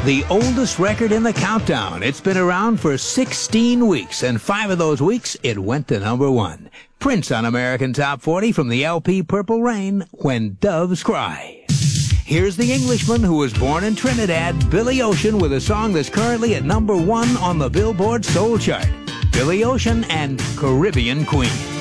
The oldest record in the countdown. It's been around for 16 weeks, and 5 of those weeks it went to number 1. Prince on American Top 40 from the LP Purple Rain, When Doves Cry. Here's the Englishman who was born in Trinidad, Billy Ocean, with a song that's currently at number 1 on the Billboard Soul Chart. Billy Ocean and Caribbean Queen.